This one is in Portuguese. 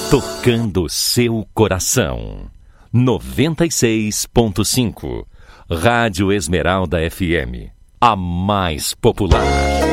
Tocando seu coração. 96.5. Rádio Esmeralda FM. A mais popular.